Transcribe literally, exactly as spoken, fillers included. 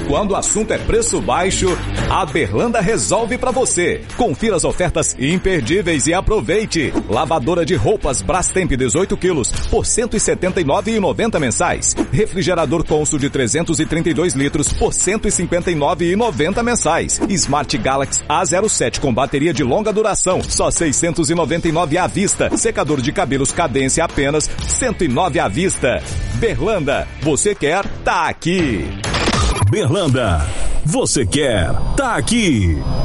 quando o assunto é preço baixo, a Berlanda resolve pra você. Confira as ofertas imperdíveis e aproveite. Lavadora de roupas Brastemp dezoito quilos por cento e setenta e nove reais e noventa centavos mensais. Refrigerador Consul de trezentos e trinta e dois litros por cento e cinquenta e nove reais e noventa centavos mensais. Smart Galaxy A zero sete com bateria de longa duração, só seiscentos e noventa e nove reais à vista. Secador de cabelos Cadência apenas cento e nove reais à vista. Berlanda, você quer, tá aqui. Berlanda, você quer, tá aqui.